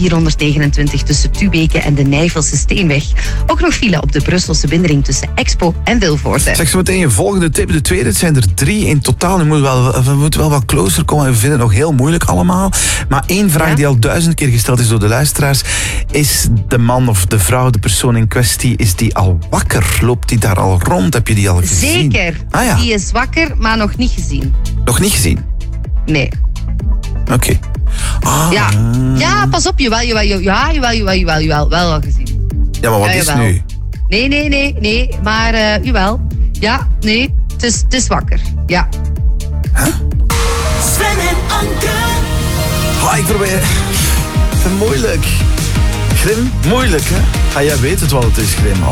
429 tussen Tubeke en de Nijvelse Steenweg. Ook nog file op de Brusselse binnenring tussen Expo en Vilvoorde. Zeg zo meteen je volgende tip. De tweede, het zijn er 3 in totaal. We moeten wel wat closer komen. We vinden het nog heel moeilijk allemaal. Maar één vraag die al 1000 keer gesteld is door de luisteraars. Is de man of de vrouw, de persoon in kwestie, is die al wakker? Loopt die daar al rond? Heb je die al gezien? Zeker. Ah, ja. Die is wakker, maar nog niet gezien. Nog niet gezien? Nee. Oké. Ah. Ja, pas op. Jawel. Wel al gezien. Ja, maar wat is het nu? Nee. Maar jawel. Ja, nee. Het is wakker. Ja. Huh? Sven en Anke. Ik probeer... Moeilijk. Grim, moeilijk, hè? Jij weet het wel, het is Grim.